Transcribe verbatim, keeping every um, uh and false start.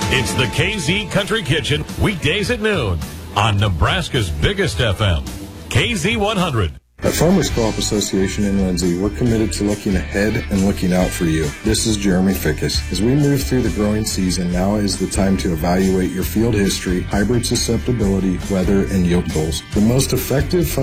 It's the K Z Country Kitchen, weekdays at noon on Nebraska's biggest F M, K Z one hundred. At Farmers Co-op Association in Lindsay, we're committed to looking ahead and looking out for you. This is Jeremy Fickus. As we move through the growing season, now is the time to evaluate your field history, hybrid susceptibility, weather, and yield goals. The most effective